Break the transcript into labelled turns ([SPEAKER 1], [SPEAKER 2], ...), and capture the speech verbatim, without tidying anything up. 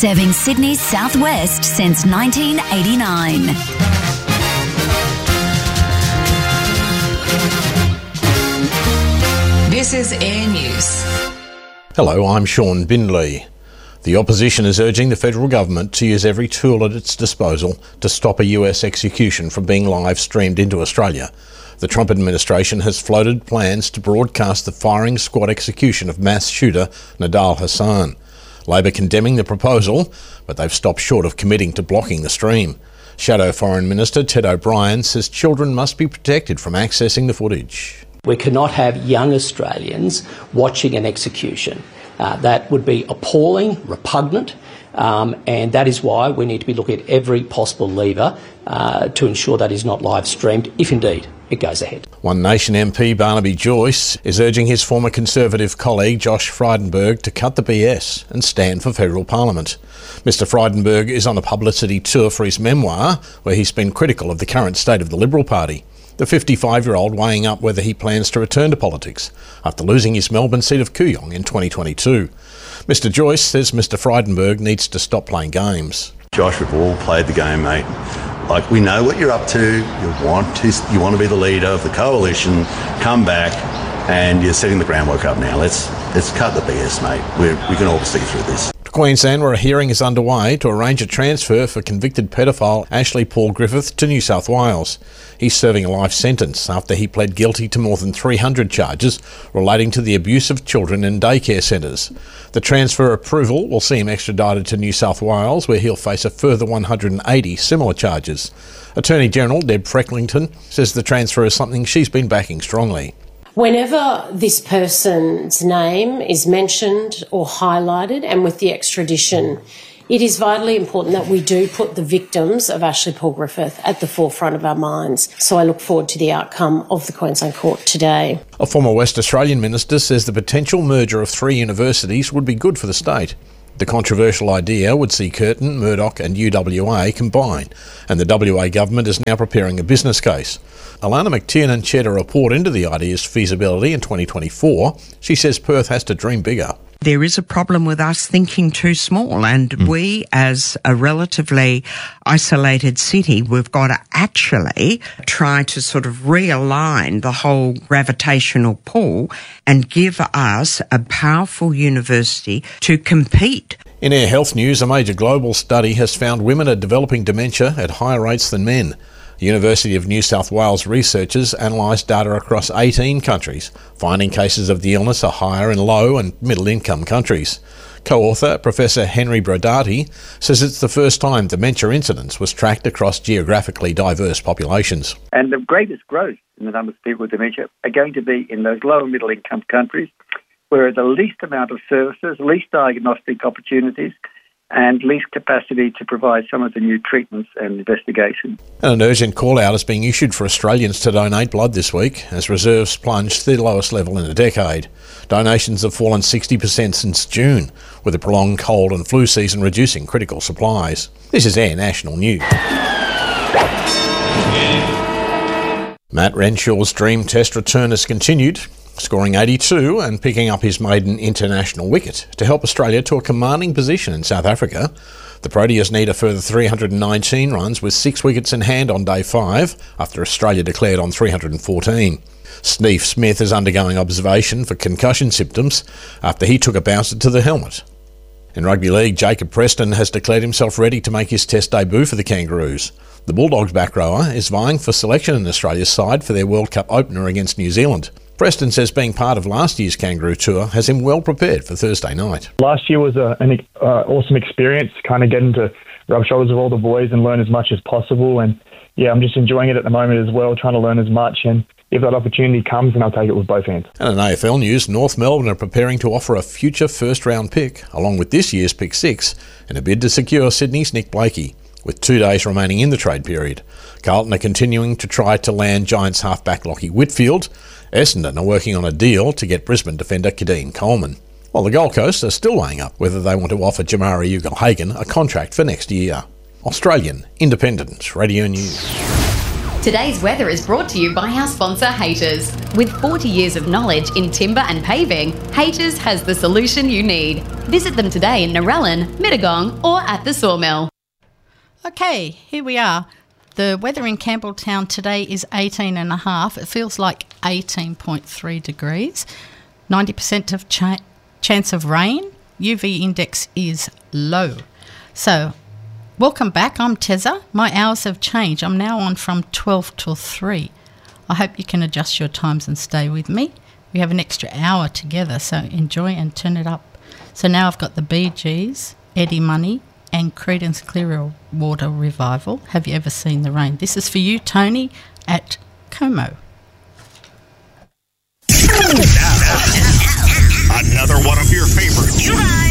[SPEAKER 1] Serving Sydney's southwest since nineteen eighty-nine.
[SPEAKER 2] This is Air News.
[SPEAKER 3] Hello, I'm Sean Bindley. The opposition is urging the federal government to use every tool at its disposal to stop a U S execution from being live streamed into Australia. The Trump administration has floated plans to broadcast the firing squad execution of mass shooter Nidal Hasan. Labor condemning the proposal, but they've stopped short of committing to blocking the stream. Shadow Foreign Minister Ted O'Brien says children must be protected from accessing the footage.
[SPEAKER 4] We cannot have young Australians watching an execution. Uh, that would be appalling, repugnant, um, and that is why we need to be looking at every possible lever uh, to ensure that is not live streamed, if indeed it goes ahead.
[SPEAKER 3] One Nation M P Barnaby Joyce is urging his former Conservative colleague Josh Frydenberg to cut the B S and stand for federal parliament. Mister Frydenberg is on a publicity tour for his memoir, where he's been critical of the current state of the Liberal Party. The fifty-five-year-old weighing up whether he plans to return to politics after losing his Melbourne seat of Kooyong in twenty twenty-two. Mister Joyce says Mister Frydenberg needs to stop playing games.
[SPEAKER 5] Josh, we've all played the game, mate. Like, we know what you're up to. You want to, you want to be the leader of the coalition. Come back, and you're setting the groundwork up now. Let's let's cut the B S, mate. We're, we can all see through this.
[SPEAKER 3] To Queensland, where a hearing is underway to arrange a transfer for convicted pedophile Ashley Paul Griffith to New South Wales. He's serving a life sentence after he pled guilty to more than three hundred charges relating to the abuse of children in daycare centres. The transfer approval will see him extradited to New South Wales, where he'll face a further one hundred eighty similar charges. Attorney General Deb Frecklington says the transfer is something she's been backing strongly.
[SPEAKER 6] Whenever this person's name is mentioned or highlighted, and with the extradition, it is vitally important that we do put the victims of Ashley Paul Griffith at the forefront of our minds. So I look forward to the outcome of the Queensland Court today.
[SPEAKER 3] A former West Australian minister says the potential merger of three universities would be good for the state. The controversial idea would see Curtin, Murdoch and U W A combine, and the W A government is now preparing a business case. Alana McTiernan chaired a report into the idea's feasibility in twenty twenty-four. She says Perth has to dream bigger.
[SPEAKER 7] There is a problem with us thinking too small, and mm. we, as a relatively isolated city, we've got to actually try to sort of realign the whole gravitational pull and give us a powerful university to compete.
[SPEAKER 3] In Air Health news, a major global study has found women are developing dementia at higher rates than men. The University of New South Wales researchers analysed data across eighteen countries, finding cases of the illness are higher in low and middle income countries. Co-author Professor Henry Brodati says it's the first time dementia incidence was tracked across geographically diverse populations.
[SPEAKER 8] And the greatest growth in the number of people with dementia are going to be in those low and middle income countries, where the least amount of services, least diagnostic opportunities, and least capacity to provide some of the new treatments and investigations.
[SPEAKER 3] And an urgent call-out is being issued for Australians to donate blood this week, as reserves plunged to their lowest level in a decade. Donations have fallen sixty percent since June, with a prolonged cold and flu season reducing critical supplies. This is Air National News. Matt Renshaw's dream test return has continued, scoring eighty-two and picking up his maiden international wicket to help Australia to a commanding position in South Africa. The Proteas need a further three hundred nineteen runs with six wickets in hand on day five after Australia declared on three hundred fourteen. Steve Smith is undergoing observation for concussion symptoms after he took a bouncer to the helmet. In rugby league, Jacob Preston has declared himself ready to make his test debut for the Kangaroos. The Bulldogs back rower is vying for selection in Australia's side for their World Cup opener against New Zealand. Preston says being part of last year's Kangaroo tour has him well prepared for Thursday night.
[SPEAKER 9] Last year was a, an uh, awesome experience, kind of getting to rub shoulders with all the boys and learn as much as possible. And yeah, I'm just enjoying it at the moment as well, trying to learn as much. And if that opportunity comes, then I'll take it with both hands.
[SPEAKER 3] And in A F L news, North Melbourne are preparing to offer a future first-round pick, along with this year's pick six, in a bid to secure Sydney's Nick Blakey, with two days remaining in the trade period. Carlton are continuing to try to land Giants halfback Lockie Whitfield. Essendon are working on a deal to get Brisbane defender Kadeen Coleman. While the Gold Coast are still weighing up whether they want to offer Jamari Ugle-Hagan a contract for next year. Australian Independent Radio News.
[SPEAKER 10] Today's weather is brought to you by our sponsor, Haters. With forty years of knowledge in timber and paving, Haters has the solution you need. Visit them today in Narellan, Mittagong or at the Sawmill.
[SPEAKER 11] Okay, here we are. The weather in Campbelltown today is eighteen and a half. It feels like eighteen point three degrees. ninety percent of cha- chance of rain. U V index is low. So, welcome back. I'm Tezza. My hours have changed. I'm now on from twelve till three. I hope you can adjust your times and stay with me. We have an extra hour together, so enjoy and turn it up. So now I've got the Bee Gees, Eddie Money, and Creedence Clearwater Revival. Have you ever seen the rain? This is for you, Tony, at Como.
[SPEAKER 12] Another one of your favorites.
[SPEAKER 1] You ride.